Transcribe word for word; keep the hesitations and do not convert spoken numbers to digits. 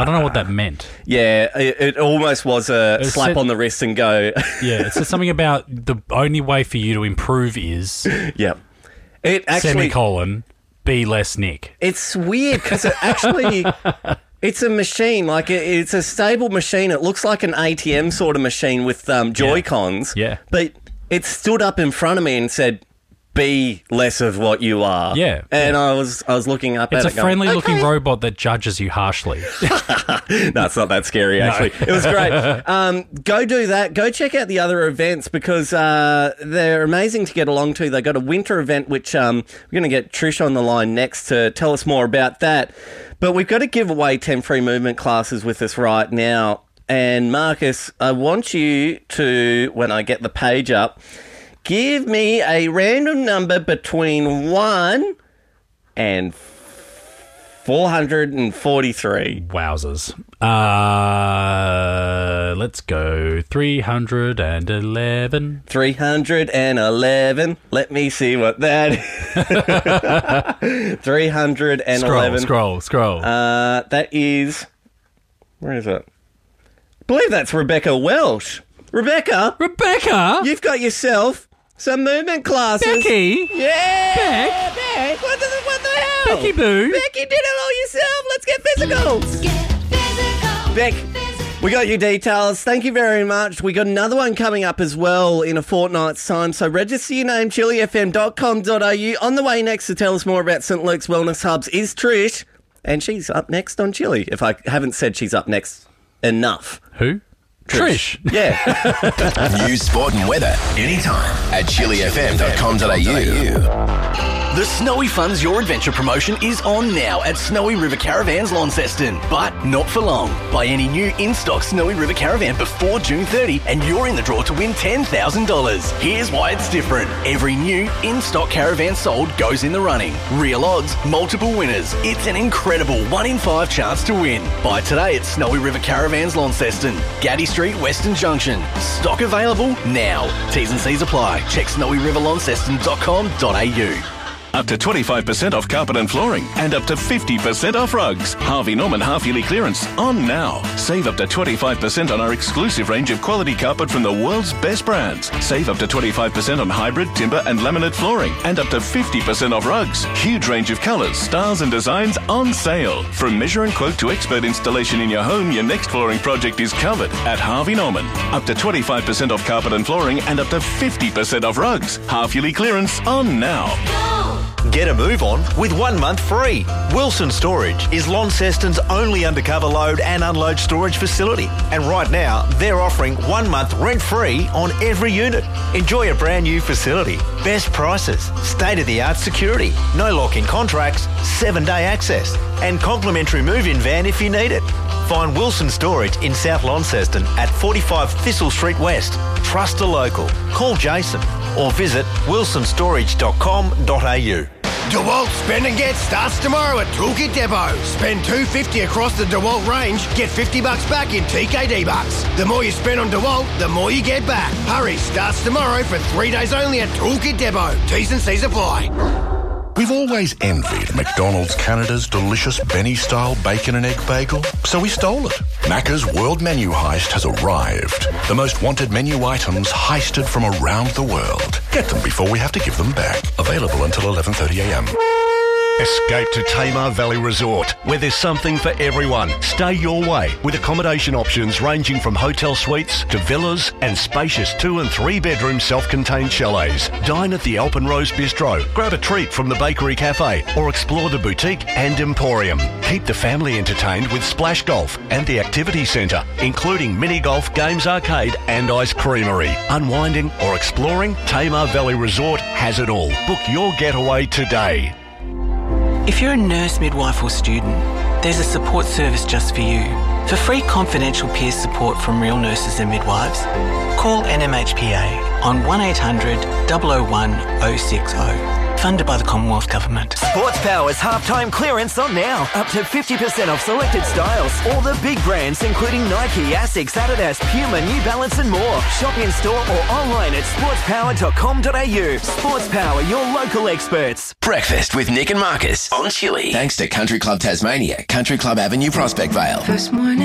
I don't know what that meant. Yeah, it, it almost was a It slap said- on the wrist and go. Yeah, it says something about the only way for you to improve is Yep. It actually, semicolon be less Nick. it's weird because it actually, it's a machine. Like it, it's a stable machine. It looks like an A T M sort of machine with um, Joy-Cons. Yeah. But it stood up in front of me and said, "Be less of what you are." Yeah, And I was I was looking up It's at a it going, friendly-looking "Okay." robot that judges you harshly. No, it's not that scary, actually. It was great. Um, go do that. Go check out the other events because uh, they're amazing to get along to. They got a winter event, which um, we're going to get Trish on the line next to tell us more about that. But we've got to give away ten free movement classes with us right now. And Marcus, I want you to, when I get the page up, give me a random number between one and four hundred forty-three. Wowzers. Uh, let's go three hundred eleven. three hundred eleven. Let me see what that is. three hundred eleven. Scroll, scroll, scroll. Uh, that is... Where is it? I believe that's Rebecca Welsh. Rebecca, Rebecca? you've got yourself some movement classes. Becky? Yeah! Beck? Beck! What the, what the hell? Becky Boo? Becky did it all yourself. Let's get physical. Get physical. Beck, we got your details. Thank you very much. We got another one coming up as well in a fortnight's time. So register your name, chili f m dot com dot a u. On the way next to tell us more about Saint Luke's Wellness Hubs is Trish. And she's up next on Chili, if I haven't said she's up next enough. Who? Trish. Yeah. News, sport and weather anytime at chili f m dot com dot a u. The Snowy Funds Your Adventure promotion is on now at Snowy River Caravans Launceston, but not for long. Buy any new in-stock Snowy River Caravan before June thirtieth and you're in the draw to win ten thousand dollars. Here's why it's different. Every new in-stock caravan sold goes in the running. Real odds, multiple winners. It's an incredible one in five chance to win. Buy today at Snowy River Caravans Launceston, Gaddy Street, Western Junction. Stock available now. T's and C's apply. Check snowy river launceston dot com dot a u. Up to twenty-five percent off carpet and flooring and up to fifty percent off rugs. Harvey Norman half-yearly clearance on now. Save up to twenty-five percent on our exclusive range of quality carpet from the world's best brands. Save up to twenty-five percent on hybrid, timber and laminate flooring and up to fifty percent off rugs. Huge range of colours, styles and designs on sale. From measure and quote to expert installation in your home, your next flooring project is covered at Harvey Norman. Up to twenty-five percent off carpet and flooring and up to fifty percent off rugs. Half-yearly clearance on now. Get a move on with one month free. Wilson Storage is Launceston's only undercover load and unload storage facility. And right now, they're offering one month rent-free on every unit. Enjoy a brand new facility, best prices, state-of-the-art security, no lock-in contracts, seven-day access, and complimentary move-in van if you need it. Find Wilson Storage in South Launceston at forty-five Thistle Street West. Trust a local. Call Jason or visit wilson storage dot com dot a u. DeWalt Spend and Get starts tomorrow at Toolkit Depot. Spend two hundred fifty dollars across the DeWalt range, get fifty bucks back in T K D bucks. The more you spend on DeWalt, the more you get back. Hurry, starts tomorrow for three days only at Toolkit Depot. T's and C's apply. We've always envied McDonald's Canada's delicious Benny-style bacon and egg bagel, so we stole it. Macca's World Menu Heist has arrived. The most wanted menu items heisted from around the world. Get them before we have to give them back. Available until eleven thirty a m. Escape to Tamar Valley Resort, where there's something for everyone. Stay your way with accommodation options ranging from hotel suites to villas and spacious two and three bedroom self-contained chalets. Dine at the Alpenrose Bistro, grab a treat from the Bakery Cafe or explore the boutique and emporium. Keep the family entertained with Splash Golf and the Activity Centre, including mini golf, games arcade and ice creamery. Unwinding or exploring, Tamar Valley Resort has it all. Book your getaway today. If you're a nurse, midwife or student, there's a support service just for you. For free confidential peer support from real nurses and midwives, call N M H P A on one eight hundred, zero zero one, zero six zero. Funded by the Commonwealth Government. Sports Power's halftime clearance on now. Up to fifty percent off selected styles. All the big brands including Nike, Asics, Adidas, Puma, New Balance and more. Shop in store or online at sports power dot com dot a u. Sports Power, your local experts. Breakfast with Nick and Marcus on Chili. Thanks to Country Club Tasmania, Country Club Avenue, Prospect Vale. First morning.